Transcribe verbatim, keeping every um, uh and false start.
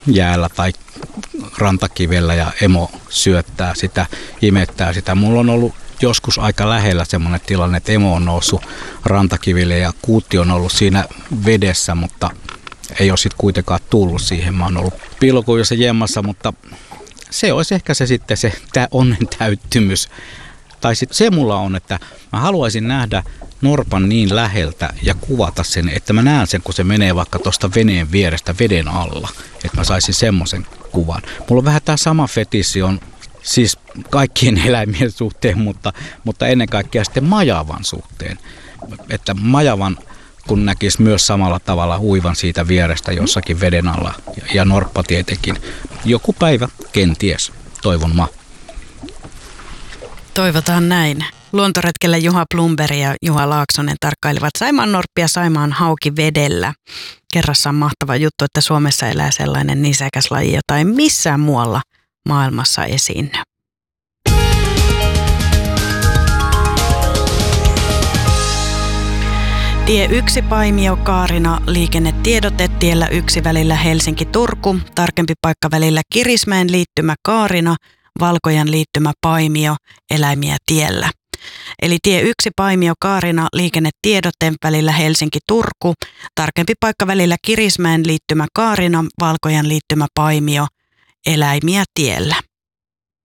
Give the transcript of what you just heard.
jäällä tai rantakivellä ja emo syöttää sitä, imettää sitä. Mulla on ollut joskus aika lähellä semmoinen tilanne, että emo on noussut rantakiville ja kuutti on ollut siinä vedessä, mutta ei ole sitten kuitenkaan tullut siihen. Mä oon ollut piilokuviossa jemmassa, mutta se olisi ehkä se sitten se tää onnen täyttymys. Tai sitten se mulla on, että mä haluaisin nähdä norpan niin läheltä ja kuvata sen, että mä näen sen, kun se menee vaikka tuosta veneen vierestä veden alla. Että mä saisin semmoisen kuvan. Mulla on vähän tää sama fetissi on siis kaikkien eläimien suhteen, mutta, mutta ennen kaikkea sitten majavan suhteen. Että majavan kun näkisi myös samalla tavalla uivan siitä vierestä jossakin veden alla ja, ja norppa tietenkin. Joku päivä, kenties, toivon mä. Toivotaan näin. Luontoretkellä Juha Blomberg ja Juha Laaksonen tarkkailivat Saimaan norppia Saimaan hauki vedellä. Kerrassaan mahtava juttu, että Suomessa elää sellainen nisäkäs laji, jota ei missään muualla maailmassa esiinny. Tie yksi Paimio Kaarina, liikennetiedote tiellä yksi välillä Helsinki-Turku, tarkempi paikka välillä Kirismäen liittymä Kaarina, Valkojan liittymä Paimio, eläimiä tiellä. Eli tie yksi Paimio Kaarina, liikennetiedote välillä Helsinki-Turku, tarkempi paikka välillä Kirismäen liittymä Kaarina, Valkojan liittymä Paimio, eläimiä tiellä.